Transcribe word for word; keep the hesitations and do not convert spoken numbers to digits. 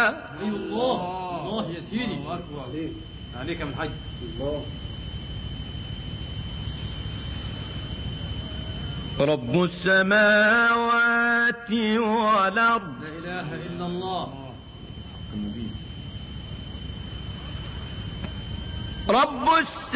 اي الله الله يا سيدي. الله اكبر عليك من حج الله. رب السماوات والأرض لا إله إلا الله. رب السماوات